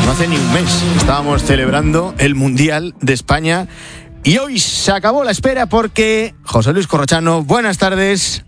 No hace ni un mes estábamos celebrando el Mundial de España y hoy se acabó la espera porque José Luis Corrochano, buenas tardes.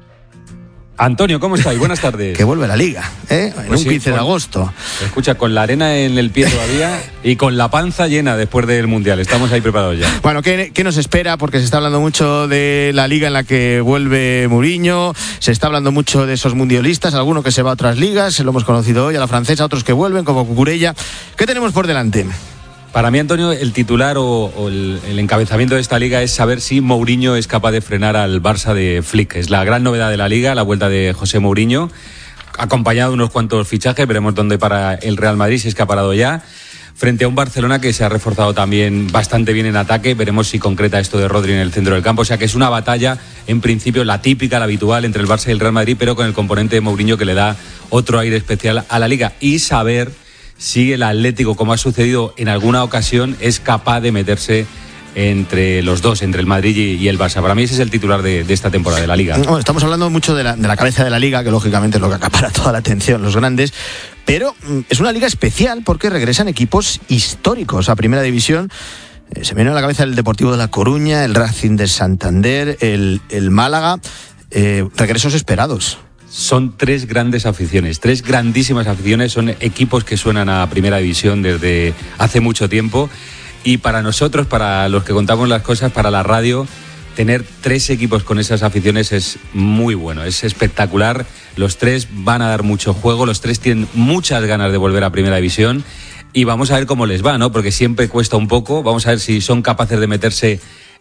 Antonio, ¿cómo estáis? Buenas tardes. Que vuelve la Liga, en pues un 15 de agosto. Escucha, con la arena en el pie todavía y con la panza llena después del Mundial. Estamos ahí preparados ya. Bueno, ¿qué nos espera? Porque se está hablando mucho de la Liga en la que vuelve Mourinho, se está hablando mucho de esos mundialistas, alguno que se va a otras ligas, lo hemos conocido hoy, a la francesa, otros que vuelven, como Cucurella. ¿Qué tenemos por delante? Para mí, Antonio, el titular o el encabezamiento de esta Liga es saber si Mourinho es capaz de frenar al Barça de Flick. Es la gran novedad de la Liga, la vuelta de José Mourinho, acompañado de unos cuantos fichajes. Veremos dónde para el Real Madrid, si es que ha parado ya, frente a un Barcelona que se ha reforzado también bastante bien en ataque. Veremos si concreta esto de Rodri en el centro del campo. O sea que es una batalla, en principio, la típica, la habitual entre el Barça y el Real Madrid, pero con el componente de Mourinho que le da otro aire especial a la Liga. Y saber si el Atlético, como ha sucedido en alguna ocasión, es capaz de meterse entre los dos, entre el Madrid y el Barça. Para mí ese es el titular de esta temporada de la Liga. Bueno, estamos hablando mucho de la cabeza de la Liga, que lógicamente es lo que acapara toda la atención, los grandes, pero es una Liga especial porque regresan equipos históricos a Primera División. Se me viene a la cabeza el Deportivo de La Coruña, el Racing de Santander, el Málaga, regresos esperados. Son tres grandes aficiones, tres grandísimas aficiones, son equipos que suenan a Primera División desde hace mucho tiempo y para nosotros, para los que contamos las cosas, para la radio, tener tres equipos con esas aficiones es muy bueno, es espectacular. Los tres van a dar mucho juego, los tres tienen muchas ganas de volver a Primera División y vamos a ver cómo les va, ¿no? Porque siempre cuesta un poco, vamos a ver si son capaces de meterse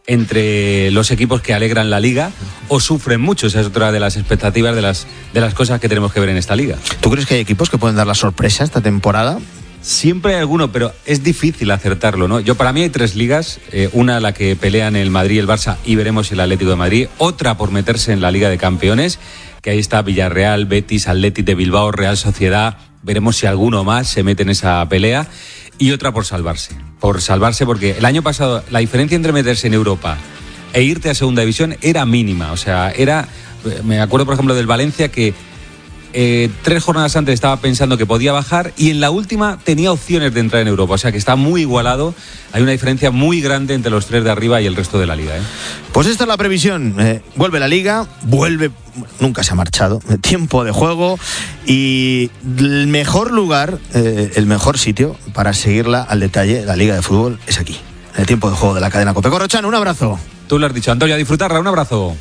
entre los equipos que alegran la Liga o sufren mucho. Esa es otra de las expectativas, de las cosas que tenemos que ver en esta Liga. ¿Tú crees que hay equipos que pueden dar la sorpresa esta temporada? Siempre hay alguno, pero es difícil acertarlo, ¿no? Para mí hay tres ligas, una la que pelean el Madrid y el Barça y veremos el Atlético de Madrid, otra por meterse en la Liga de Campeones, que ahí está Villarreal, Betis, Athletic de Bilbao, Real Sociedad, veremos si alguno más se mete en esa pelea, y otra por salvarse porque el año pasado la diferencia entre meterse en Europa e irte a Segunda División era mínima, o sea, me acuerdo por ejemplo del Valencia que 3 jornadas antes estaba pensando que podía bajar y en la última tenía opciones de entrar en Europa, o sea que está muy igualado, hay una diferencia muy grande entre los tres de arriba y el resto de la Liga. Pues esta es la previsión, vuelve la Liga, nunca se ha marchado, tiempo de juego y el mejor lugar, el mejor sitio para seguirla al detalle, la Liga de Fútbol, es aquí, en el tiempo de juego de la cadena COPE. Corrochano, un abrazo. Tú lo has dicho, Antonio, a disfrutarla, un abrazo.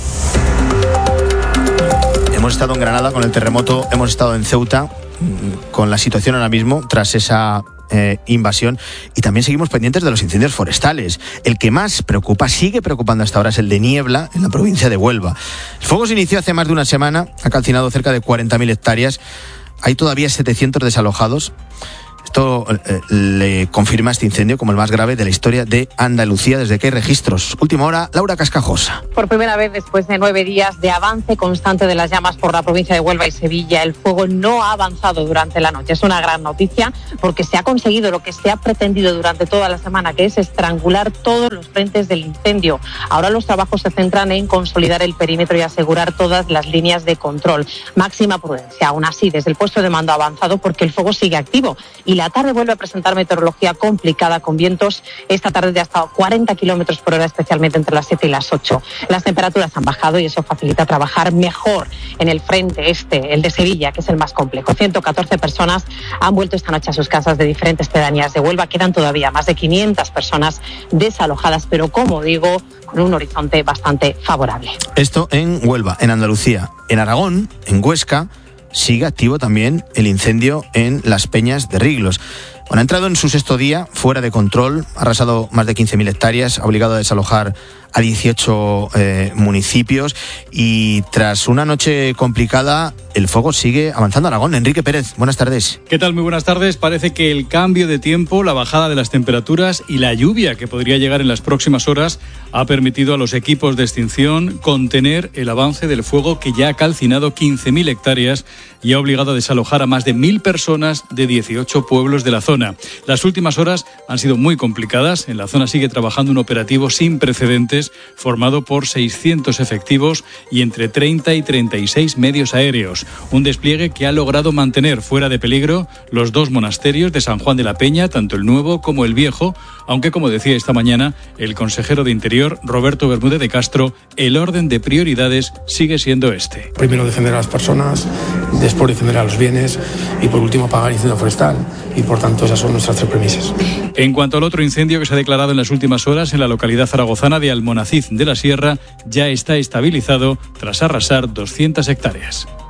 Hemos estado en Granada con el terremoto, hemos estado en Ceuta con la situación ahora mismo tras esa invasión y también seguimos pendientes de los incendios forestales. El que más preocupa, sigue preocupando hasta ahora, es el de Niebla en la provincia de Huelva. El fuego se inició hace más de una semana, ha calcinado cerca de 40.000 hectáreas, hay todavía 700 desalojados. Esto le confirma este incendio como el más grave de la historia de Andalucía desde que hay registros. Última hora, Laura Cascajosa. Por primera vez después de 9 días de avance constante de las llamas por la provincia de Huelva y Sevilla, el fuego no ha avanzado durante la noche. Es una gran noticia porque se ha conseguido lo que se ha pretendido durante toda la semana, que es estrangular todos los frentes del incendio. Ahora los trabajos se centran en consolidar el perímetro y asegurar todas las líneas de control. Máxima prudencia. Aún así, desde el puesto de mando ha avanzado porque el fuego sigue activo y la tarde vuelve a presentar meteorología complicada con vientos esta tarde de hasta 40 kilómetros por hora, especialmente entre las 7 y las 8. Las temperaturas han bajado y eso facilita trabajar mejor en el frente el de Sevilla, que es el más complejo. 114 personas han vuelto esta noche a sus casas de diferentes pedanías de Huelva. Quedan todavía más de 500 personas desalojadas, pero como digo, con un horizonte bastante favorable. Esto en Huelva, en Andalucía. En Aragón, en Huesca, sigue activo también el incendio en Las Peñas de Riglos. Bueno, ha entrado en su 6º día, fuera de control, ha arrasado más de 15.000 hectáreas, ha obligado a desalojar a 18 municipios y tras una noche complicada, el fuego sigue avanzando a Aragón. Enrique Pérez, buenas tardes. ¿Qué tal? Muy buenas tardes. Parece que el cambio de tiempo, la bajada de las temperaturas y la lluvia que podría llegar en las próximas horas ha permitido a los equipos de extinción contener el avance del fuego que ya ha calcinado 15.000 hectáreas y ha obligado a desalojar a más de 1.000 personas de 18 pueblos de la zona. Las últimas horas han sido muy complicadas. En la zona sigue trabajando un operativo sin precedentes forestales formado por 600 efectivos y entre 30 y 36 medios aéreos. Un despliegue que ha logrado mantener fuera de peligro los 2 monasterios de San Juan de la Peña, tanto el nuevo como el viejo, aunque, como decía esta mañana el consejero de Interior, Roberto Bermúdez de Castro, el orden de prioridades sigue siendo este. Primero defender a las personas, después defender a los bienes y por último apagar el incendio forestal. Y por tanto esas son nuestras 3 premisas. En cuanto al otro incendio que se ha declarado en las últimas horas en la localidad zaragozana de Almonacid de la Sierra, ya está estabilizado tras arrasar 200 hectáreas.